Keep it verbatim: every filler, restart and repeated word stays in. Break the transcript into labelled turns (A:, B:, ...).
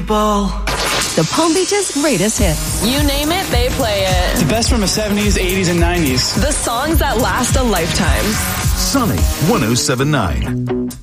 A: basketball.
B: The Palm Beach's greatest hits.
C: You name it, they play it.
D: The best from the seventies, eighties, and nineties.
C: The songs that last a lifetime.
E: Sunny one oh seven point nine.